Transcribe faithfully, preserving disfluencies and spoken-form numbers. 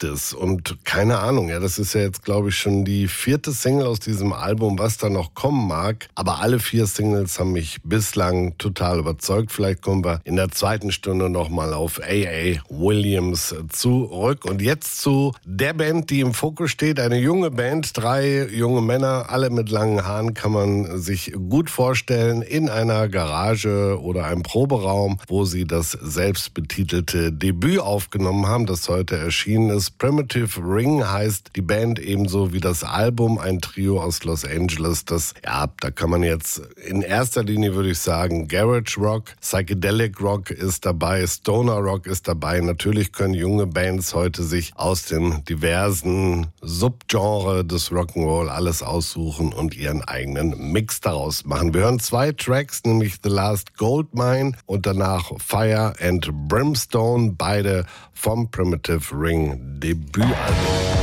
Echtes. Und keine Ahnung, ja, das ist ja jetzt, glaube ich, schon die vierte Single aus diesem Album, was da noch kommen mag. Aber alle vier Singles haben mich bislang total überzeugt. Vielleicht kommen wir in der zweiten Stunde nochmal auf A A Williams zurück. Und jetzt zu der Band, die im Fokus steht. Eine junge Band, drei junge Männer, alle mit langen Haaren, kann man sich gut vorstellen, in einer Garage oder einem Proberaum, wo sie das selbstbetitelte Debüt aufgenommen haben, das heute erschienen ist. Primitive Ring heißt die Band, ebenso wie das Album, ein Trio aus Los Angeles. Das, ja, da kann man jetzt in erster Linie, würde ich sagen, Garage Rock, Psychedelic Rock ist dabei, Stoner Rock ist dabei. Natürlich können junge Bands heute sich aus den diversen Subgenre des Rock'n'Roll alles aussuchen und ihren eigenen Mix daraus machen. Wir hören zwei Tracks, nämlich The Last Goldmine und danach Fire and Brimstone, beide vom Primitive Ring Debütalbum.